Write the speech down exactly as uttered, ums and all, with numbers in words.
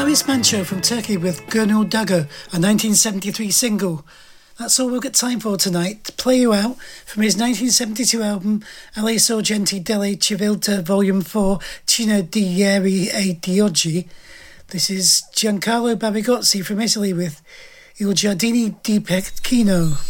Luis Mancho from Turkey with Gönül Dago, a nineteen seventy-three single. That's all we've got time for tonight. To play you out from his nineteen seventy-two album Alle Sorgenti delle Civiltà Volume four, Cina di Ieri e di Oggi. This is Giancarlo Babigozzi from Italy with Il Giardini di Pechino.